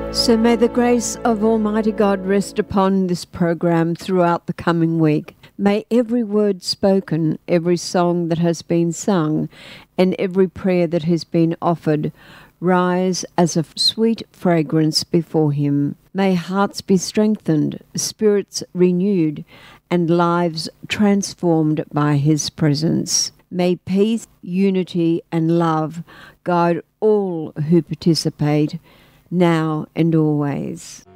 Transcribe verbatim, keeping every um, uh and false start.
So may the grace of Almighty God rest upon this program throughout the coming week. May every word spoken, every song that has been sung, and every prayer that has been offered rise as a sweet fragrance before Him. May hearts be strengthened, spirits renewed, and lives transformed by His presence. May peace, unity, and love guide all who participate, now and always.